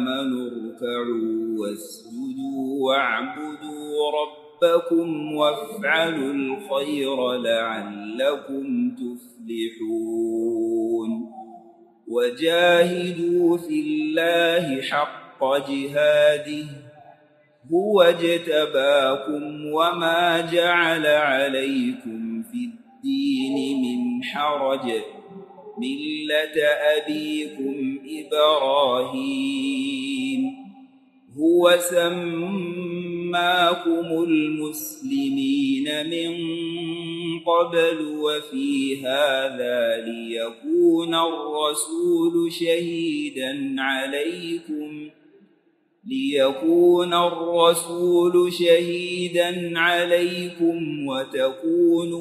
آمنوا اركعوا واسجدوا واعبدوا ربكم وافعلوا الخير لعلكم تفلحون وجاهدوا في الله حق جهاده هو اجتباكم وما جعل عليكم في الدين من حرج ملة أبيكم إبراهيم هو سماكم المسلمين من قبل وفي هذا ليكون الرسول شهيدا عليكم وتكونوا